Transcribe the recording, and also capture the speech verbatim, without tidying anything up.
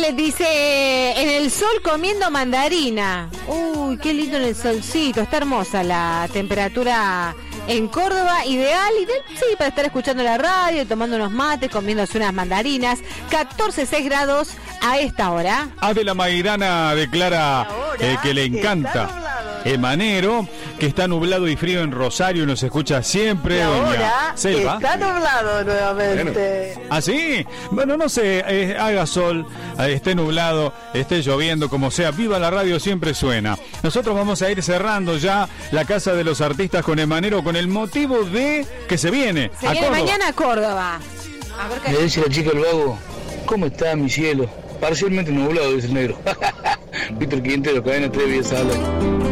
Miguel dice, en el sol comiendo mandarina. Uy, qué lindo en el solcito. Está hermosa la temperatura en Córdoba. Ideal, ideal, sí, para estar escuchando la radio, tomando unos mates, comiéndose unas mandarinas. catorce coma seis grados a esta hora. Adela Mairana declara eh, que le encanta Emanero, que está nublado y frío en Rosario y nos escucha siempre. Doña Selva. Está nublado nuevamente. Bueno. ¿Ah, sí? Bueno, no sé, eh, haga sol, eh, esté nublado, esté lloviendo, como sea, viva la radio, siempre suena. Nosotros vamos a ir cerrando ya la Casa de los Artistas con Emanero con el motivo de que se viene. Se a viene Córdoba. mañana a Córdoba. A ver qué... Le dice la chica al vago, ¿cómo está mi cielo? Parcialmente nublado, dice el negro. Víctor Quintero, cadena tres, Vías Habla.